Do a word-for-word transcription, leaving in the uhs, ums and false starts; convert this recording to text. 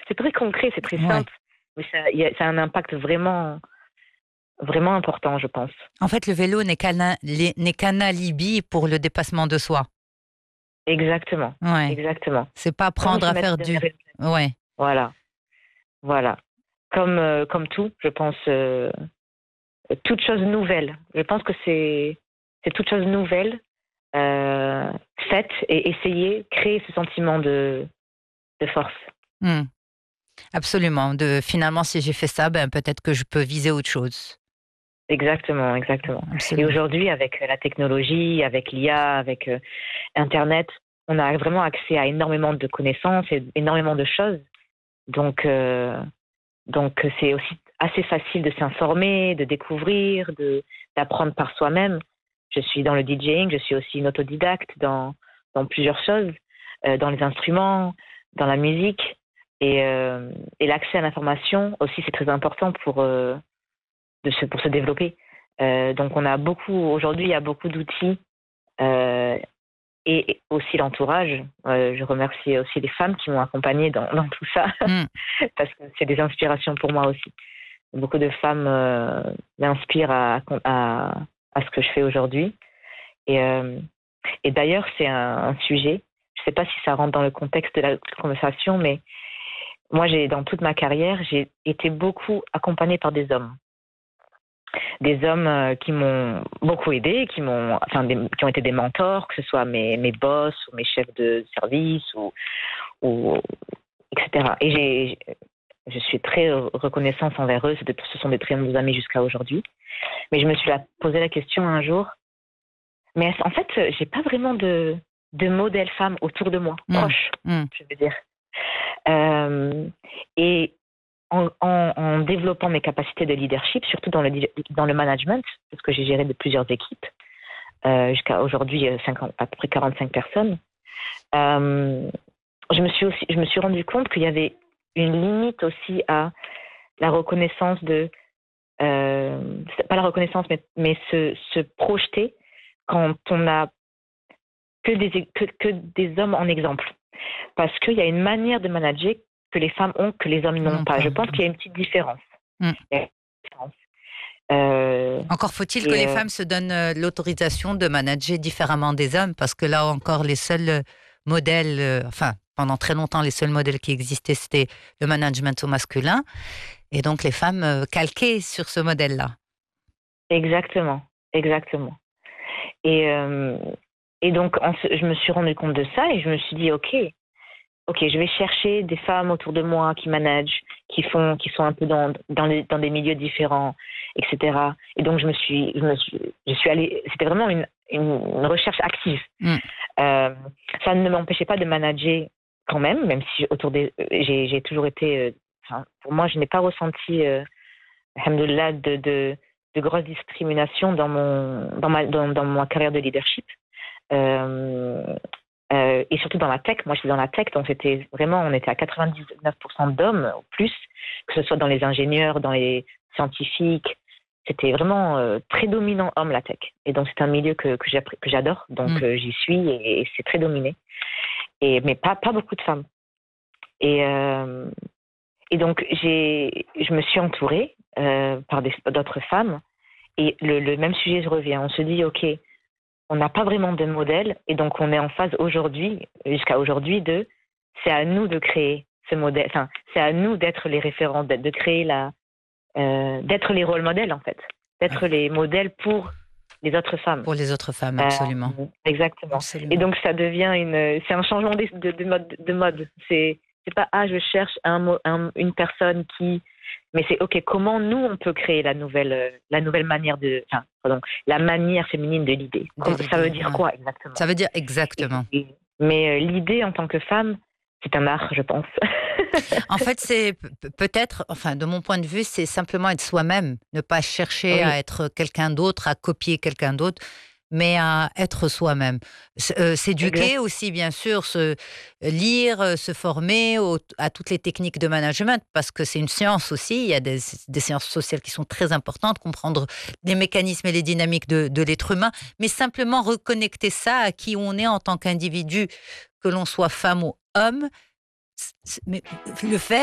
c'est très concret, c'est très Ouais. simple, mais ça, y a, ça a un impact vraiment, vraiment important, je pense. En fait, le vélo n'est qu'un a- li- n'est qu'un alibi pour le dépassement de soi. Exactement, Ouais. exactement. C'est pas Comme apprendre se à mettre faire derrière du. une plaque. Ouais. Voilà, voilà. Comme, euh, comme tout, je pense, euh, toute chose nouvelle. Je pense que c'est, c'est toute chose nouvelle, euh, faite et essayer, créer ce sentiment de, de force. Hmm. Absolument. De finalement, si j'ai fait ça, ben peut-être que je peux viser autre chose. Exactement, exactement. Et Absolument. aujourd'hui, avec la technologie, avec l'I A, avec euh, Internet, on a vraiment accès à énormément de connaissances et énormément de choses. Donc, euh, donc c'est aussi assez facile de s'informer, de découvrir, de d'apprendre par soi-même. Je suis dans le DJing, je suis aussi une autodidacte dans dans plusieurs choses, euh, dans les instruments, dans la musique et euh, et l'accès à l'information aussi c'est très important pour euh, de se pour se développer. Euh, donc on a beaucoup aujourd'hui il y a beaucoup d'outils euh, et aussi l'entourage. Euh, je remercie aussi les femmes qui m'ont accompagnée dans, dans tout ça, Hmm. parce que c'est des inspirations pour moi aussi. Beaucoup de femmes euh, m'inspirent à, à, à ce que je fais aujourd'hui. Et, euh, et d'ailleurs, c'est un, un sujet, je ne sais pas si ça rentre dans le contexte de la conversation, mais moi, j'ai, dans toute ma carrière, j'ai été beaucoup accompagnée par des hommes. Des hommes euh, qui m'ont beaucoup aidé, qui m'ont, enfin, des, qui ont été des mentors, que ce soit mes, mes boss ou mes chefs de service ou, ou et cetera. Et j'ai, je suis très reconnaissante envers eux. Ce sont des très bons amis jusqu'à aujourd'hui. Mais je me suis posé la question un jour. Mais en fait, j'ai pas vraiment de, de modèle femme autour de moi, Hmm. proche, Hmm. je veux dire. Euh, et en, en, en développant mes capacités de leadership, surtout dans le, dans le management, parce que j'ai géré de plusieurs équipes, euh, jusqu'à aujourd'hui cinquante, à peu près quarante-cinq personnes, euh, je me suis aussi, je me suis rendu compte qu'il y avait une limite aussi à la reconnaissance de, euh, pas la reconnaissance, mais, mais se, se projeter quand on n'a que des, que, que des hommes en exemple. Parce qu'il y a une manière de manager que les femmes ont que les hommes n'ont Non pas. pas. Je pense qu'il y a une petite différence. Hmm. Il y a une différence. Euh, Encore faut-il que et les euh, femmes se donnent euh, l'autorisation de manager différemment des hommes, parce que là encore, les seuls euh, modèles, euh, enfin, pendant très longtemps, les seuls modèles qui existaient, c'était le management au masculin, et donc les femmes euh, calquées sur ce modèle-là. exactement, exactement. Et, euh, et donc, en, je me suis rendu compte de ça et je me suis dit, ok, ok, je vais chercher des femmes autour de moi qui managent, qui font, qui sont un peu dans dans, les, dans des milieux différents, et cetera. Et donc je me suis, je me suis, je suis allée. C'était vraiment une, une, une recherche active. Mm. Euh, ça ne m'empêchait pas de manager quand même, même si autour des, j'ai, j'ai toujours été. Euh, enfin, pour moi, je n'ai pas ressenti, euh, alhamdoulilah, de, de de grosses discriminations dans mon dans ma dans, dans ma carrière de leadership. Euh, Euh, et surtout dans la tech. Moi, j'étais dans la tech, donc c'était vraiment, on était à quatre-vingt-dix-neuf pour cent d'hommes ou plus, que ce soit dans les ingénieurs, dans les scientifiques. C'était vraiment euh, très dominant homme, la tech. Et donc, c'est un milieu que, que, que j'adore, donc Mm. euh, j'y suis et, et c'est très dominé. Et, mais pas, pas beaucoup de femmes. Et, euh, et donc, j'ai, je me suis entourée euh, par des, d'autres femmes. Et le, le même sujet se revient. On se dit, OK, on n'a pas vraiment de modèle et donc on est en phase aujourd'hui, jusqu'à aujourd'hui, de c'est à nous de créer ce modèle, enfin c'est à nous d'être les référents, de, de créer la, euh, d'être les rôles modèles en fait, d'être les modèles pour les autres femmes. Pour les autres femmes, Euh, absolument. exactement. Et Absolument. donc ça devient une, c'est un changement de, de, de mode, de mode. C'est, c'est pas ah je cherche un, un, une personne qui, mais c'est ok comment nous on peut créer la nouvelle, la nouvelle manière de, enfin pardon, la manière féminine de l'idée. De Comme, ça l'idée, veut dire ouais. quoi exactement? Ça veut dire Et, exactement. et, mais euh, l'idée en tant que femme, c'est un art, je pense. En fait, c'est p- peut-être, enfin, de mon point de vue, c'est simplement être soi-même, ne pas chercher Oui, à être quelqu'un d'autre, à copier quelqu'un d'autre, mais à être soi-même. S- euh, S'éduquer exact. aussi, bien sûr, se lire, euh, se former au- à toutes les techniques de management, parce que c'est une science aussi. Il y a des, des sciences sociales qui sont très importantes, comprendre les mécanismes et les dynamiques de, de l'être humain, mais simplement reconnecter ça à qui on est en tant qu'individu, que l'on soit femme ou homme. C- c- Mais le faire